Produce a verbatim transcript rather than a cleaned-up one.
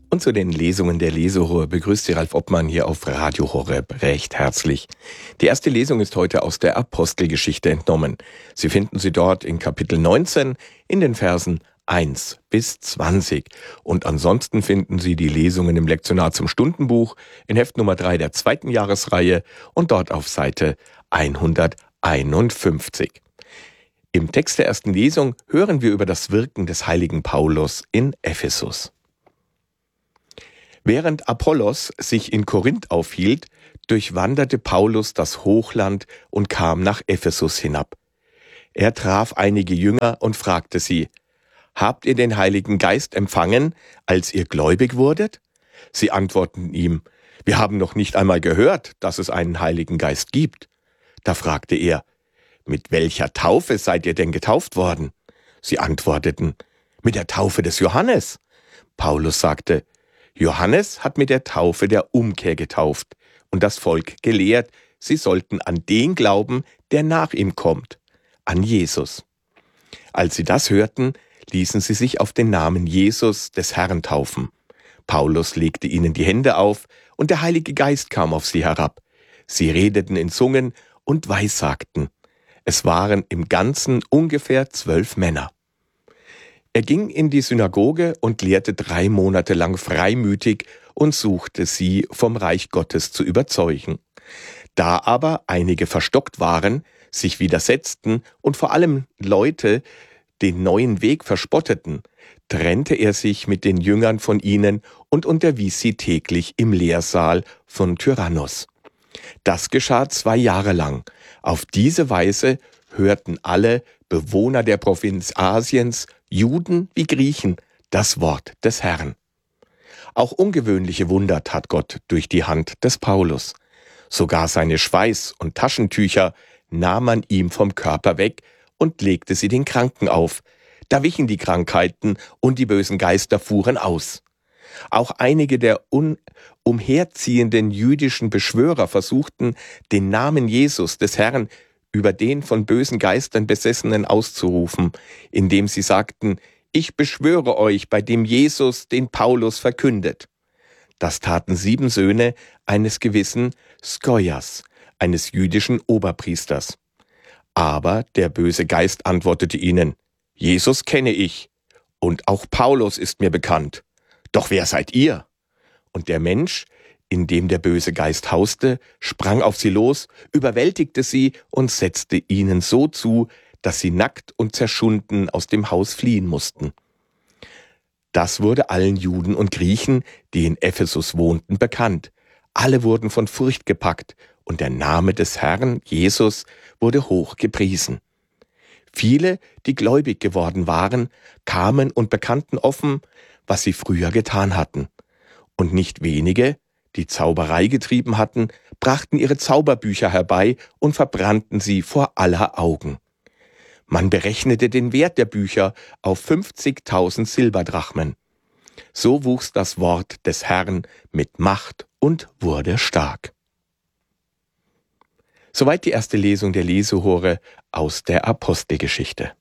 Und zu den Lesungen der Lesehure begrüßt Sie Ralf Obmann hier auf Radio Horeb recht herzlich. Die erste Lesung ist heute aus der Apostelgeschichte entnommen. Sie finden sie dort in Kapitel neunzehn in den Versen eins bis zwanzig. Und ansonsten finden Sie die Lesungen im Lektionar zum Stundenbuch in Heft Nummer drei der zweiten Jahresreihe und dort auf Seite hunderteinundfünfzig. Im Text der ersten Lesung hören wir über das Wirken des heiligen Paulus in Ephesus. Während Apollos sich in Korinth aufhielt, durchwanderte Paulus das Hochland und kam nach Ephesus hinab. Er traf einige Jünger und fragte sie: Habt ihr den Heiligen Geist empfangen, als ihr gläubig wurdet? Sie antworteten ihm: Wir haben noch nicht einmal gehört, dass es einen Heiligen Geist gibt. Da fragte er: Mit welcher Taufe seid ihr denn getauft worden? Sie antworteten: Mit der Taufe des Johannes. Paulus sagte: Johannes hat mit der Taufe der Umkehr getauft und das Volk gelehrt, sie sollten an den glauben, der nach ihm kommt, an Jesus. Als sie das hörten, ließen sie sich auf den Namen Jesus des Herrn taufen. Paulus legte ihnen die Hände auf und der Heilige Geist kam auf sie herab. Sie redeten in Zungen und weissagten. Es waren im Ganzen ungefähr zwölf Männer. Er ging in die Synagoge und lehrte drei Monate lang freimütig und suchte sie vom Reich Gottes zu überzeugen. Da aber einige verstockt waren, sich widersetzten und vor allem Leute den neuen Weg verspotteten, trennte er sich mit den Jüngern von ihnen und unterwies sie täglich im Lehrsaal von Tyrannos. Das geschah zwei Jahre lang. Auf diese Weise hörten alle Bewohner der Provinz Asiens, Juden wie Griechen, das Wort des Herrn. Auch ungewöhnliche Wunder tat Gott durch die Hand des Paulus. Sogar seine Schweiß- und Taschentücher nahm man ihm vom Körper weg und legte sie den Kranken auf. Da wichen die Krankheiten und die bösen Geister fuhren aus. Auch einige der un- umherziehenden jüdischen Beschwörer versuchten, den Namen Jesus des Herrn über den von bösen Geistern Besessenen auszurufen, indem sie sagten: Ich beschwöre euch bei dem Jesus, den Paulus verkündet. Das taten sieben Söhne eines gewissen Skoias, eines jüdischen Oberpriesters. Aber der böse Geist antwortete ihnen: Jesus kenne ich, und auch Paulus ist mir bekannt. Doch wer seid ihr? Und der Mensch, in dem der böse Geist hauste, sprang auf sie los, überwältigte sie und setzte ihnen so zu, dass sie nackt und zerschunden aus dem Haus fliehen mussten. Das wurde allen Juden und Griechen, die in Ephesus wohnten, bekannt. Alle wurden von Furcht gepackt und der Name des Herrn, Jesus, wurde hoch gepriesen. Viele, die gläubig geworden waren, kamen und bekannten offen, was sie früher getan hatten. Und nicht wenige, die Zauberei getrieben hatten, brachten ihre Zauberbücher herbei und verbrannten sie vor aller Augen. Man berechnete den Wert der Bücher auf fünfzigtausend Silberdrachmen. So wuchs das Wort des Herrn mit Macht und wurde stark. Soweit die erste Lesung der Lesehure aus der Apostelgeschichte.